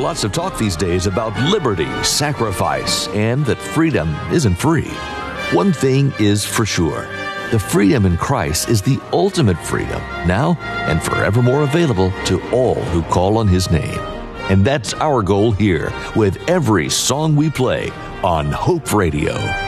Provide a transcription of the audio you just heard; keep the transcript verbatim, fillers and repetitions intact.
lots of talk these days about liberty, sacrifice, and that freedom isn't free. One thing is for sure. The freedom in Christ is the ultimate freedom, now and forevermore available to all who call on His name. And that's our goal here with every song we play on Hope Radio.